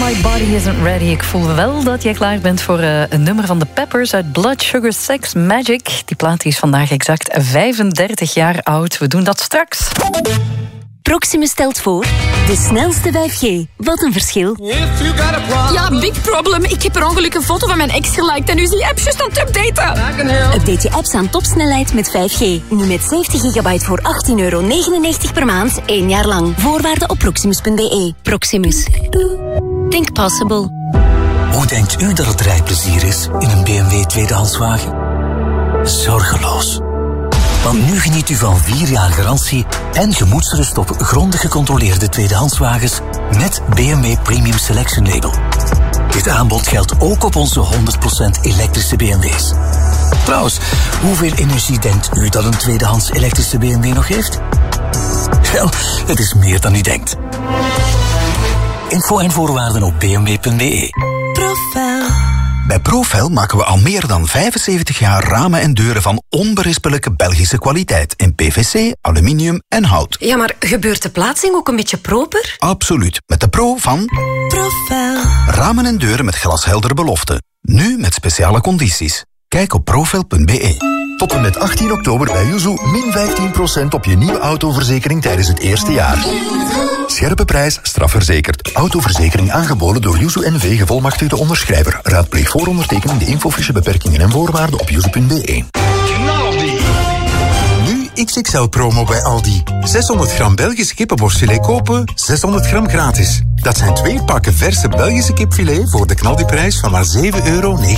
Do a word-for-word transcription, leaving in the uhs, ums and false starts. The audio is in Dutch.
My Body Isn't Ready. Ik voel wel dat jij klaar bent voor uh, een nummer van de Peppers uit Blood Sugar Sex Magic. Die plaat is vandaag exact vijfendertig jaar oud. We doen dat straks. Proximus stelt voor de snelste vijf G. Wat een verschil. Ja, big problem. Ik heb per ongeluk een foto van mijn ex geliked en nu is die app juist aan het updaten. Update je apps aan topsnelheid met vijf G. Nu met zeventig gigabyte voor achttien euro negenennegentig per maand, één jaar lang. Voorwaarden op proximus punt b e. Proximus. Think possible. Hoe denkt u dat het rijplezier is in een B M W tweedehandswagen? Zorgeloos. Want nu geniet u van vier jaar garantie en gemoedsrust op grondig gecontroleerde tweedehandswagens met B M W Premium Selection Label. Dit aanbod geldt ook op onze honderd procent elektrische B M W's. Trouwens, hoeveel energie denkt u dat een tweedehands elektrische B M W nog heeft? Wel, het is meer dan u denkt. Info en voorwaarden op b m w punt b e. Profel. Bij Profel maken we al meer dan vijfenzeventig jaar ramen en deuren van onberispelijke Belgische kwaliteit in P V C, aluminium en hout. Ja, maar gebeurt de plaatsing ook een beetje proper? Absoluut. Met de Pro van Profel. Ramen en deuren met glashelder belofte. Nu met speciale condities. Kijk op profel punt b e. Tot en met achttien oktober bij Yuzu min vijftien procent op je nieuwe autoverzekering tijdens het eerste jaar. Scherpe prijs, strafverzekerd. Autoverzekering aangeboden door Yuzu N V, gevolmachtigde onderschrijver. Raadpleeg voor ondertekening de infofiche beperkingen en voorwaarden op yuzu punt b e. Nu X X L-promo bij Aldi. zeshonderd gram Belgisch kippenborstfilet kopen, zeshonderd gram gratis. Dat zijn twee pakken verse Belgische kipfilet voor de knaldiprijs van maar zeven euro negenennegentig.